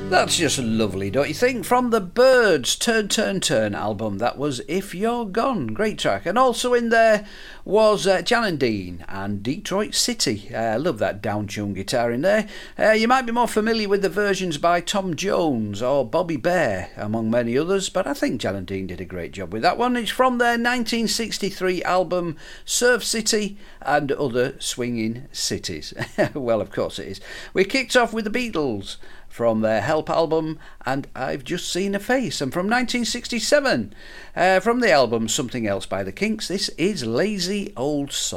That's just lovely, don't you think? From the Byrds' Turn, Turn, Turn album, that was If You're Gone. Great track. And also in there was Jan and Dean and Detroit City. I love that down-tuned guitar in there. You might be more familiar with the versions by Tom Jones or Bobby Bear, among many others, but I think Jan and Dean did a great job with that one. It's from their 1963 album Surf City and Other Swinging Cities. Well, of course it is. We kicked off with the Beatles from their Help album and I've Just Seen a Face, and from 1967 from the album Something Else by the Kinks, this is Lazy Old Soul.